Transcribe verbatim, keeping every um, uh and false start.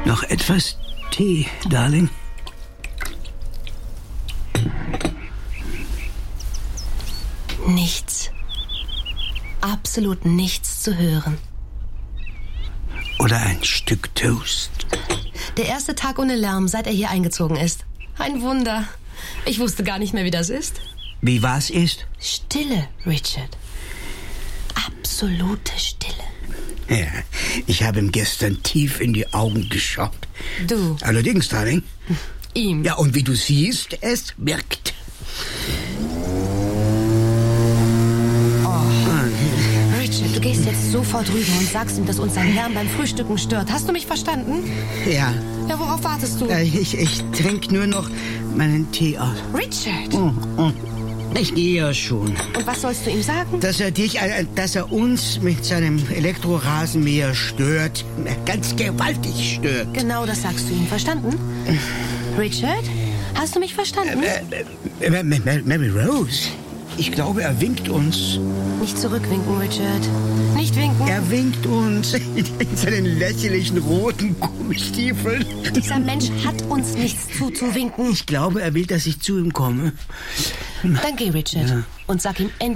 Noch etwas Tee, Darling? Nichts. Absolut nichts zu hören. Oder ein Stück Toast? Der erste Tag ohne Lärm, seit er hier eingezogen ist. Ein Wunder. Ich wusste gar nicht mehr, wie das ist. Wie was ist? Stille, Richard. Absolute Stille. Ja, ich habe ihm gestern tief in die Augen geschaut. Du? Allerdings, Darling. Ihm? Ja, und wie du siehst, es wirkt. Richard, du gehst jetzt sofort rüber und sagst ihm, dass uns sein Lärm beim Frühstücken stört. Hast du mich verstanden? Ja. Ja, worauf wartest du? Äh, ich ich trinke nur noch meinen Tee aus. Richard! Oh, oh. Ich gehe ja schon. Und was sollst du ihm sagen? Dass er dich, äh, dass er uns mit seinem Elektrorasenmäher stört. Ganz gewaltig stört. Genau das sagst du ihm, verstanden? Richard, hast du mich verstanden? Äh, äh, äh, Mary Rose, ich glaube, er winkt uns. Nicht zurückwinken, Richard. Nicht winken. Er winkt uns in seinen lächerlichen roten Gummistiefeln. Dieser Mensch hat uns nichts zuzuwinken. Ich glaube, er will, dass ich zu ihm komme. Dann geh, Richard. Ja. Und sag ihm endlich,